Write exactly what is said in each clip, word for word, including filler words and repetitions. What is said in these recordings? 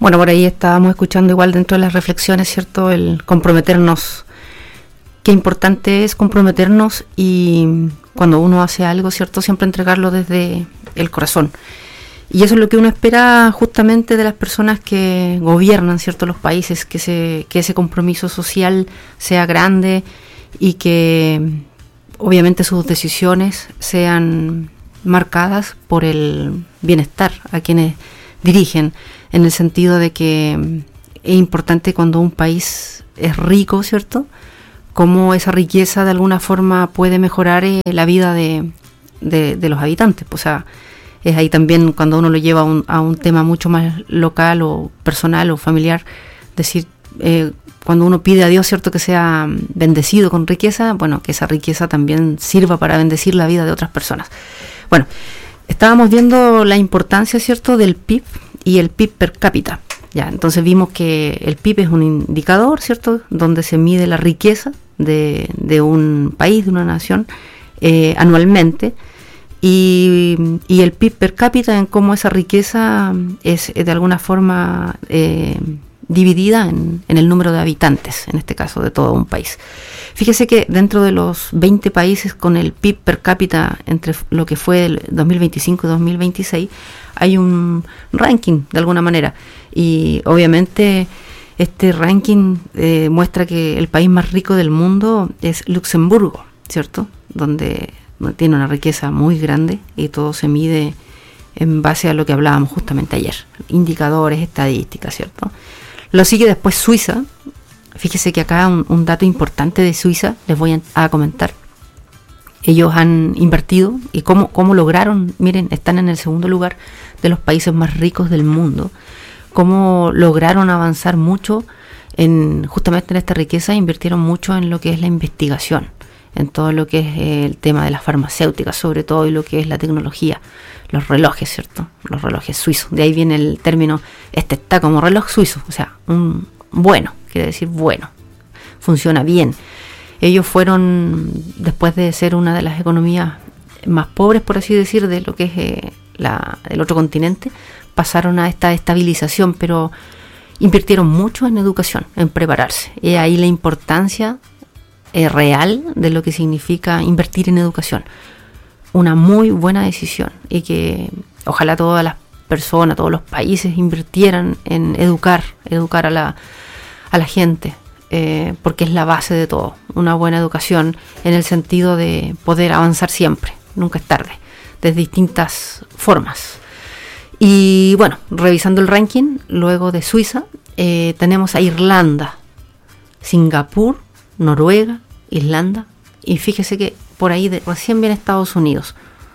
Bueno, por ahí estábamos escuchando igual dentro de las reflexiones, ¿cierto? El comprometernos. Qué importante es comprometernos y cuando uno hace algo, ¿cierto? Siempre entregarlo desde el corazón. Y eso es lo que uno espera justamente de las personas que gobiernan, ¿cierto? Los países, que, se, que ese compromiso social sea grande y que obviamente sus decisiones sean marcadas por el bienestar a quienes dirigen, en el sentido de que es importante cuando un país es rico, ¿cierto?, cómo esa riqueza de alguna forma puede mejorar eh, la vida de, de, de los habitantes. O sea, es ahí también cuando uno lo lleva a un, a un tema mucho más local o personal o familiar, decir, eh, cuando uno pide a Dios, ¿cierto?, que sea bendecido con riqueza, bueno, que esa riqueza también sirva para bendecir la vida de otras personas. Bueno, estábamos viendo la importancia, ¿cierto?, del P I B y el P I B per cápita. Ya, entonces vimos que el P I B es un indicador, ¿cierto?, donde se mide la riqueza de, de un país, de una nación, eh, anualmente, y, y el P I B per cápita en cómo esa riqueza es de alguna forma eh, dividida en, en el número de habitantes, en este caso de todo un país. Fíjese que dentro de los veinte países con el P I B per cápita entre lo que fue el dos mil veinticinco y dos mil veintiséis, hay un ranking de alguna manera, y obviamente este ranking eh, muestra que el país más rico del mundo es Luxemburgo, ¿cierto?, donde tiene una riqueza muy grande y todo se mide en base a lo que hablábamos justamente ayer, indicadores, estadísticas, ¿cierto? Lo sigue después Suiza. Fíjese que acá un, un dato importante de Suiza les voy a, a comentar. Ellos han invertido y cómo, cómo lograron, miren, están en el segundo lugar de los países más ricos del mundo, cómo lograron avanzar mucho en justamente en esta riqueza, invirtieron mucho en lo que es la investigación, en todo lo que es el tema de las farmacéuticas, sobre todo, y lo que es la tecnología, los relojes, ¿cierto? Los relojes suizos. De ahí viene el término, este está como reloj suizo, o sea, un bueno, quiere decir bueno, funciona bien. Ellos fueron, después de ser una de las economías más pobres, por así decir, de lo que es eh, la, el otro continente, pasaron a esta estabilización, pero invirtieron mucho en educación, en prepararse. Y ahí la importancia eh, real de lo que significa invertir en educación. Una muy buena decisión, y que ojalá todas las personas, todos los países invirtieran en educar, educar a la, a la gente, eh, porque es la base de todo. Una buena educación en el sentido de poder avanzar siempre, nunca es tarde, de distintas formas. Y bueno, revisando el ranking, luego de Suiza, eh, tenemos a Irlanda, Singapur, Noruega, Irlanda, y fíjese que por ahí de, recién viene Estados Unidos.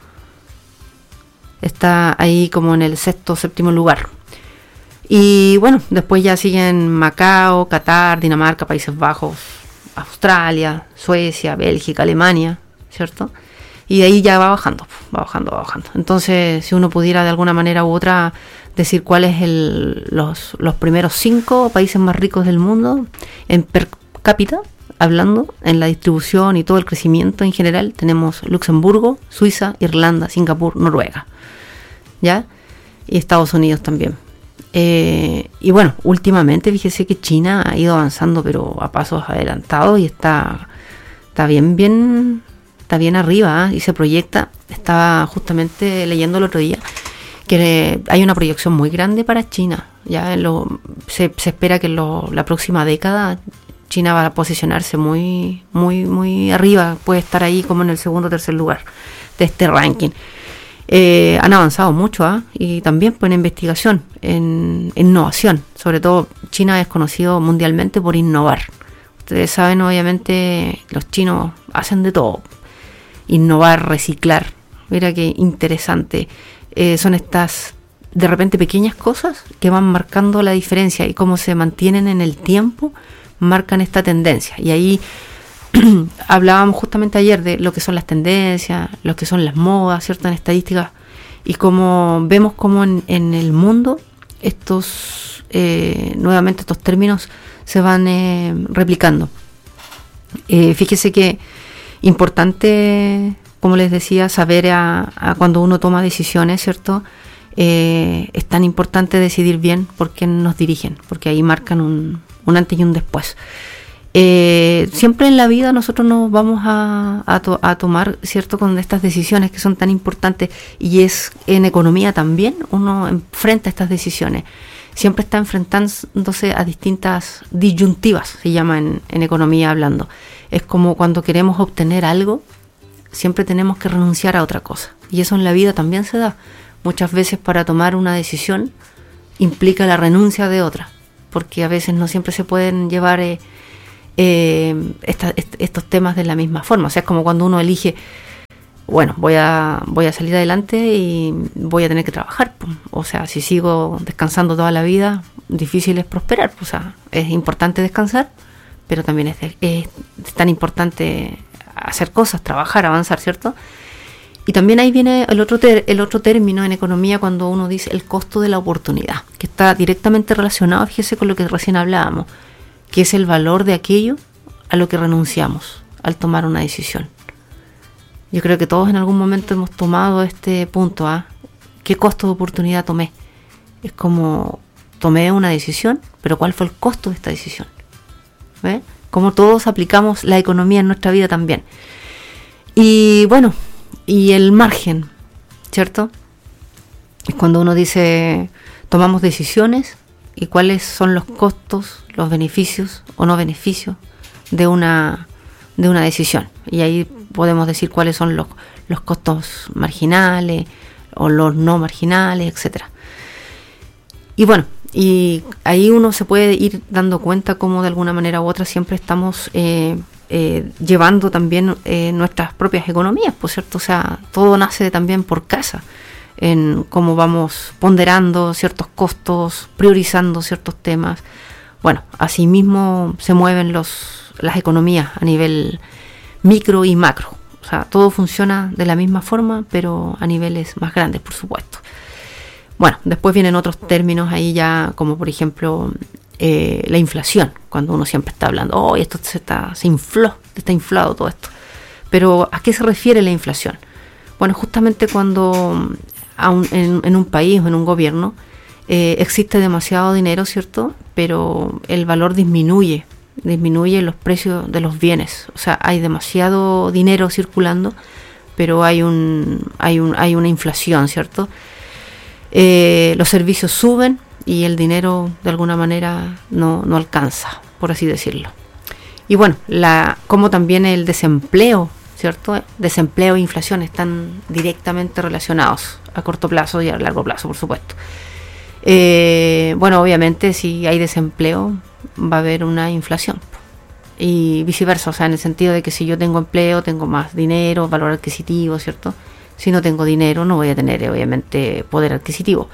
Está ahí como en el sexto o séptimo lugar. Y bueno, después ya siguen Macao, Qatar, Dinamarca, Países Bajos, Australia, Suecia, Bélgica, Alemania, ¿cierto? Y de ahí ya va bajando, va bajando, va bajando. Entonces, si uno pudiera de alguna manera u otra decir cuáles el, los, los primeros cinco países más ricos del mundo en per cápita, hablando en la distribución y todo el crecimiento en general, tenemos Luxemburgo, Suiza, Irlanda, Singapur, Noruega, ¿ya? Y Estados Unidos también. Eh, y bueno, últimamente fíjese que China ha ido avanzando, pero a pasos adelantados, y está, está bien, bien, está bien arriba, ¿eh? Y se proyecta. Estaba justamente leyendo el otro día que hay una proyección muy grande para China. Ya lo, se, se espera que en lo, la próxima década China va a posicionarse muy, muy, muy arriba, puede estar ahí como en el segundo o tercer lugar de este ranking. Eh, han avanzado mucho, ¿eh? Y también pues, en investigación, en, en innovación. Sobre todo China es conocido mundialmente por innovar. Ustedes saben, obviamente, los chinos hacen de todo. Innovar, reciclar. Mira qué interesante. Eh, son estas, de repente, pequeñas cosas que van marcando la diferencia, y cómo se mantienen en el tiempo, marcan esta tendencia. Y ahí hablábamos justamente ayer de lo que son las tendencias, lo que son las modas, ¿cierto?, en estadísticas, y cómo vemos cómo en, en el mundo estos, eh, nuevamente estos términos se van eh, replicando. Eh, fíjese que importante, como les decía, saber a, a cuando uno toma decisiones, ¿cierto?, eh, es tan importante decidir bien por quién nos dirigen, porque ahí marcan un, un antes y un después. Eh, siempre en la vida nosotros nos vamos a, a, to, a tomar, ¿cierto?, con estas decisiones que son tan importantes, y es en economía también, uno enfrenta estas decisiones, siempre está enfrentándose a distintas disyuntivas, se llama en, en economía hablando. Es como cuando queremos obtener algo, siempre tenemos que renunciar a otra cosa, y eso en la vida también se da. Muchas veces para tomar una decisión implica la renuncia de otra, porque a veces no siempre se pueden llevar eh, Eh, esta, est- estos temas de la misma forma. O sea, es como cuando uno elige, bueno, voy a voy a salir adelante y voy a tener que trabajar. O sea, si sigo descansando toda la vida, difícil es prosperar. O sea, es importante descansar, pero también es, es tan importante hacer cosas, trabajar, avanzar, ¿cierto? Y también ahí viene el otro ter- el otro término en economía, cuando uno dice el costo de la oportunidad, que está directamente relacionado, fíjese, con lo que recién hablábamos, que es el valor de aquello a lo que renunciamos al tomar una decisión. Yo creo que todos en algún momento hemos tomado este punto, ¿ah? ¿Qué costo de oportunidad tomé? Es como, tomé una decisión, pero ¿cuál fue el costo de esta decisión? ¿Ve? Como todos aplicamos la economía en nuestra vida también. Y bueno, y el margen, ¿cierto? Es cuando uno dice, tomamos decisiones, y cuáles son los costos, los beneficios o no beneficios de una de una decisión. Y ahí podemos decir cuáles son los, los costos marginales o los no marginales, etcétera. Y bueno, y ahí uno se puede ir dando cuenta cómo de alguna manera u otra siempre estamos eh, eh, llevando también eh, nuestras propias economías, por cierto. O sea, todo nace también por casa, en cómo vamos ponderando ciertos costos, priorizando ciertos temas. Bueno, así mismo se mueven los, las economías a nivel micro y macro. O sea, todo funciona de la misma forma, pero a niveles más grandes, por supuesto. Bueno, después vienen otros términos ahí ya, como por ejemplo eh, la inflación, cuando uno siempre está hablando, oh, esto se está, se infló, está inflado todo esto. Pero ¿a qué se refiere la inflación? Bueno, justamente cuando a un, en, en un país o en un gobierno eh, existe demasiado dinero, ¿cierto? Pero el valor disminuye, disminuye los precios de los bienes. O sea, hay demasiado dinero circulando, pero hay un hay un hay una inflación, ¿cierto? Eh, los servicios suben y el dinero de alguna manera no, no alcanza, por así decirlo. Y bueno, la como también el desempleo, ¿cierto? Desempleo e inflación están directamente relacionados a corto plazo y a largo plazo, por supuesto. Eh, bueno, obviamente si hay desempleo va a haber una inflación y viceversa, o sea, en el sentido de que si yo tengo empleo tengo más dinero, valor adquisitivo, ¿cierto? Si no tengo dinero no voy a tener obviamente poder adquisitivo.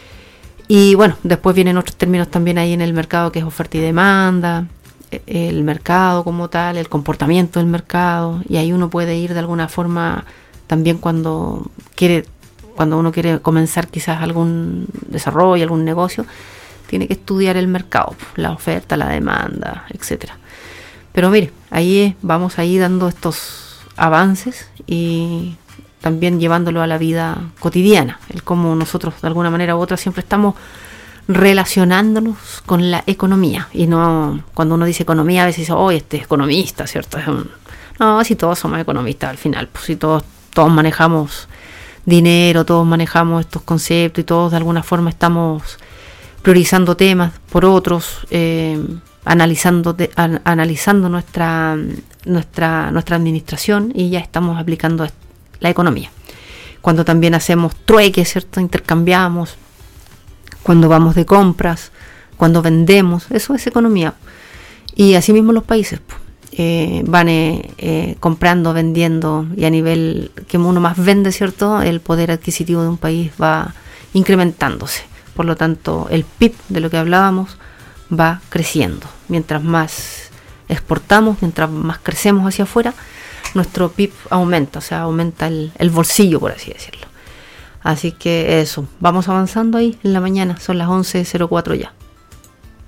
Y bueno, después vienen otros términos también ahí en el mercado, que es oferta y demanda, el mercado como tal, el comportamiento del mercado, y ahí uno puede ir de alguna forma también cuando quiere, cuando uno quiere comenzar quizás algún desarrollo, algún negocio, tiene que estudiar el mercado, la oferta, la demanda, etcétera. Pero mire, ahí vamos ahí dando estos avances y también llevándolo a la vida cotidiana, el cómo nosotros de alguna manera u otra siempre estamos relacionándonos con la economía. Y no, cuando uno dice economía a veces dice, oh, este es economista, ¿cierto? Es un, no, si todos somos economistas al final, pues si todos, todos manejamos dinero, todos manejamos estos conceptos y todos de alguna forma estamos priorizando temas por otros, eh, analizando de, an, analizando nuestra nuestra nuestra administración, y ya estamos aplicando la economía. Cuando también hacemos trueques, ¿cierto? Intercambiamos, cuando vamos de compras, cuando vendemos, eso es economía. Y así mismo los países eh, van eh, eh, comprando, vendiendo, y a nivel que uno más vende, ¿cierto? El poder adquisitivo de un país va incrementándose. Por lo tanto, el P I B de lo que hablábamos va creciendo. Mientras más exportamos, mientras más crecemos hacia afuera, nuestro P I B aumenta, o sea, aumenta el, el bolsillo, por así decirlo. Así que eso, vamos avanzando ahí en la mañana, son las once cero cuatro ya.